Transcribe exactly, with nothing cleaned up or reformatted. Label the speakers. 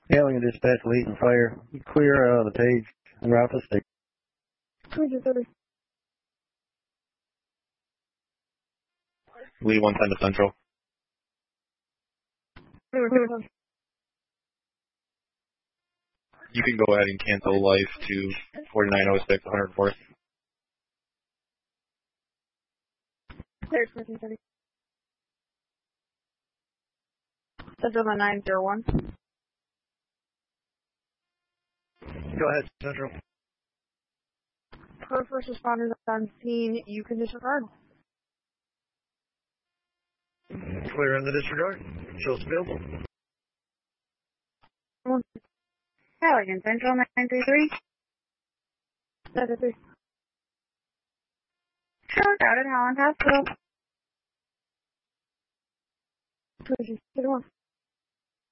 Speaker 1: Hailing and dispatch lead and fire. Clear uh, the page and route to station.
Speaker 2: two thirty.
Speaker 3: Lee one ten to Central. You can go ahead and cancel life to forty-nine oh six, one oh fourth.
Speaker 2: Clear fourteen thirty. Central nine zero one.
Speaker 1: Go ahead, Central.
Speaker 2: Per first responders on scene, you can disregard.
Speaker 1: Clear in the disregard. Show available.
Speaker 2: Halligan, Central nine three three. nine three three. Sure, out at Holland Hospital. two one.